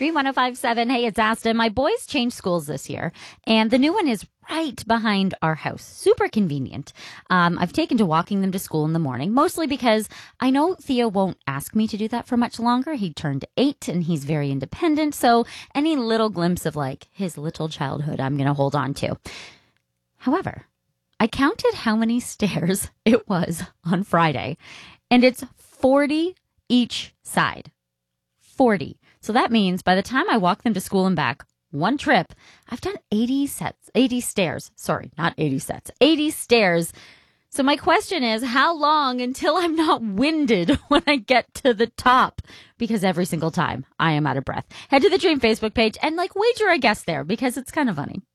938-933-1057. Hey, it's Aston. My boys changed schools this year, and the new one is right behind our house. Super convenient. I've taken to walking them to school in the morning, mostly because I know Theo won't ask me to do that for much longer. He turned 8 and he's very independent. So any little glimpse of like his little childhood, I'm going to hold on to. However, I counted how many stairs it was on Friday, and it's 40 each side. 40. So that means by the time I walk them to school and back, one trip, I've done 80 stairs. Sorry, not 80 sets, 80 stairs. So my question is, how long until I'm not winded when I get to the top? Because every single time I am out of breath. Head to the Dream Facebook page and wager a guess there because it's kind of funny.